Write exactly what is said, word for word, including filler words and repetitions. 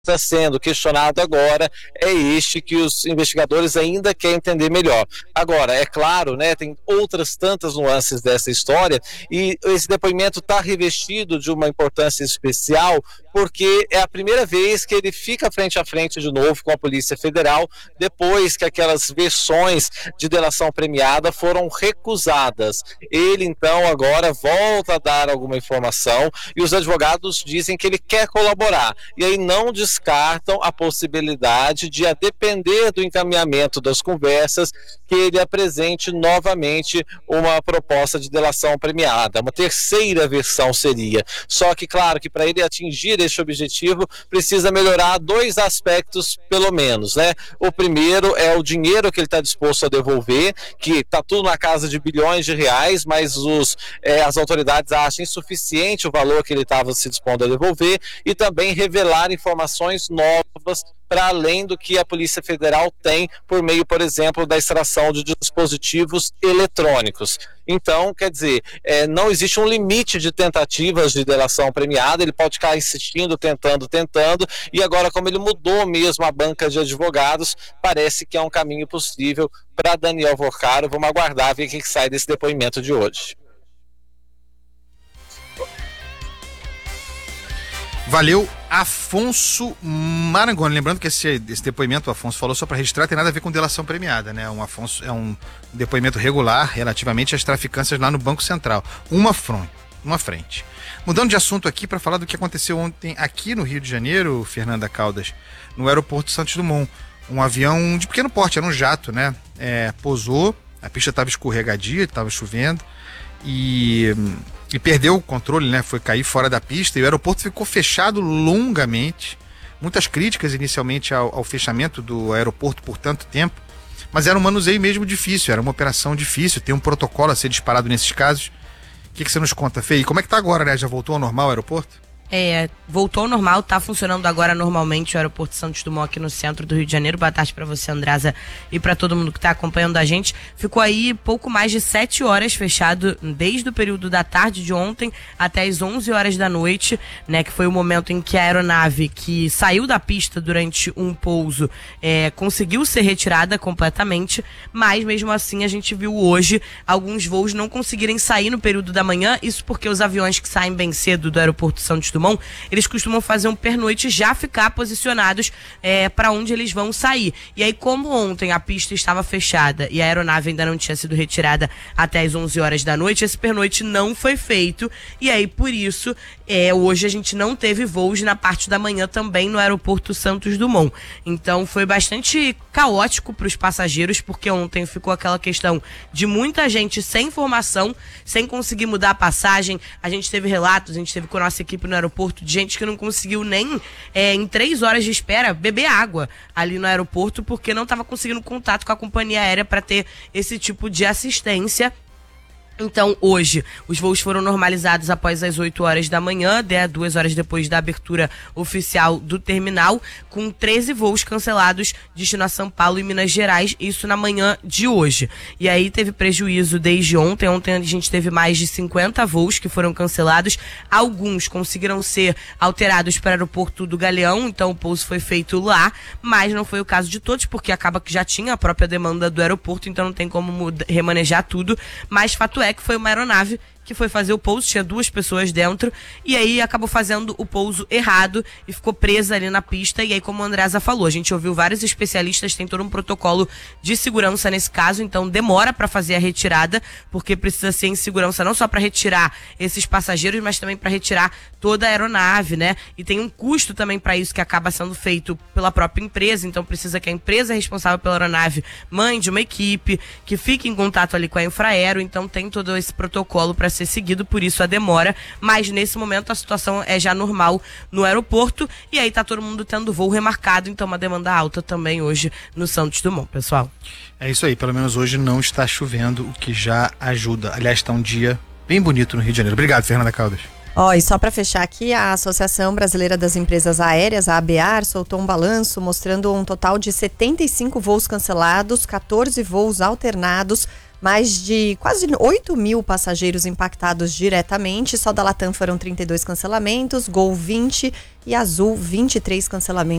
está sendo questionado agora é este que os investigadores ainda querem entender melhor. Agora, é claro, né, tem outras tantas nuances dessa história e esse depoimento está revestido de uma importância especial porque é a primeira vez que ele fica frente a frente de novo com a Polícia Federal depois que aquelas versões de delação premiada foram recusadas. Ele, então, agora volta a dar alguma informação e os advogados dizem que ele quer colaborar. E aí não descartam a possibilidade de, a depender do encaminhamento das conversas, que ele apresente novamente uma proposta de delação premiada. Uma terceira versão seria. Só que, claro, que para ele atingir esse objetivo, precisa melhorar dois aspectos, pelo menos, né? O primeiro é o dinheiro que ele está disposto a devolver, que está tudo na casa de bilhões de reais, mas os, é, as autoridades acham insuficiente o valor que ele estava se dispondo a devolver, e também revelar informações novas para além do que a Polícia Federal tem por meio, por exemplo, da extração de dispositivos eletrônicos. Então, quer dizer, é, não existe um limite de tentativas de delação premiada, ele pode ficar insistindo, tentando, tentando, e agora, como ele mudou mesmo a banca de advogados, parece que é um caminho possível para Daniel Vorcaro. Vamos aguardar ver o que sai desse depoimento de hoje. Valeu, Afonso Marangoni. Lembrando que esse, esse depoimento, o Afonso falou só para registrar, tem nada a ver com delação premiada, né? Um Afonso é um depoimento regular relativamente às traficâncias lá no Banco Central. Uma frente, uma frente. Mudando de assunto aqui para falar do que aconteceu ontem aqui no Rio de Janeiro, Fernanda Caldas, no aeroporto Santos Dumont. Um avião de pequeno porte, era um jato, né? É, pousou, a pista estava escorregadia, estava chovendo e... e perdeu o controle, né? Foi cair fora da pista e o aeroporto ficou fechado longamente. Muitas críticas inicialmente ao, ao fechamento do aeroporto por tanto tempo, mas era um manuseio mesmo difícil, era uma operação difícil, tem um protocolo a ser disparado nesses casos. O que, que você nos conta, Fê? E como é que tá agora, né? Já voltou ao normal o aeroporto? É, voltou ao normal, tá funcionando agora normalmente o aeroporto Santos Dumont aqui no centro do Rio de Janeiro. Boa tarde pra você, Andresa, e pra todo mundo que tá acompanhando a gente. Ficou aí pouco mais de sete horas fechado, desde o período da tarde de ontem até as onze horas da noite, né, que foi o momento em que a aeronave que saiu da pista durante um pouso é, conseguiu ser retirada completamente, mas mesmo assim a gente viu hoje alguns voos não conseguirem sair no período da manhã, isso porque os aviões que saem bem cedo do aeroporto Santos Dumont, eles costumam fazer um pernoite e já ficar posicionados é, para onde eles vão sair. E aí, como ontem a pista estava fechada e a aeronave ainda não tinha sido retirada até as onze horas da noite, esse pernoite não foi feito. E aí, por isso, é, hoje a gente não teve voos na parte da manhã também no aeroporto Santos Dumont. Então, foi bastante caótico para os passageiros, porque ontem ficou aquela questão de muita gente sem informação, sem conseguir mudar a passagem. A gente teve relatos, a gente teve com a nossa equipe no aeroporto de gente que não conseguiu nem é, em três horas de espera beber água ali no aeroporto porque não estava conseguindo contato com a companhia aérea para ter esse tipo de assistência. Então, hoje, os voos foram normalizados após as oito horas da manhã, duas horas depois da abertura oficial do terminal, com treze voos cancelados destino a São Paulo e Minas Gerais, isso na manhã de hoje. E aí teve prejuízo desde ontem, ontem a gente teve mais de cinquenta voos que foram cancelados, alguns conseguiram ser alterados para o aeroporto do Galeão, então o pouso foi feito lá, mas não foi o caso de todos, porque acaba que já tinha a própria demanda do aeroporto, então não tem como muda, remanejar tudo, mas fato é que foi uma aeronave que foi fazer o pouso, tinha duas pessoas dentro, e aí acabou fazendo o pouso errado e ficou presa ali na pista. E aí, como a Andresa falou, a gente ouviu vários especialistas, tem todo um protocolo de segurança nesse caso, então demora para fazer a retirada, porque precisa ser em segurança não só para retirar esses passageiros, mas também para retirar toda a aeronave, né? E tem um custo também para isso que acaba sendo feito pela própria empresa, então precisa que a empresa responsável pela aeronave mande uma equipe que fique em contato ali com a Infraero, então tem todo esse protocolo para ser seguido, por isso a demora, mas nesse momento a situação é já normal no aeroporto e aí tá todo mundo tendo voo remarcado, então uma demanda alta também hoje no Santos Dumont, pessoal. É isso aí, pelo menos hoje não está chovendo, o que já ajuda. Aliás, está um dia bem bonito no Rio de Janeiro. Obrigado, Fernanda Caldas. Ó, oh, e só para fechar aqui, a Associação Brasileira das Empresas Aéreas, a ABAR, soltou um balanço mostrando um total de setenta e cinco voos cancelados, quatorze voos alternados, Mais de quase oito mil passageiros impactados diretamente. Só da Latam foram trinta e dois cancelamentos, Gol vinte e Azul vinte e três cancelamentos.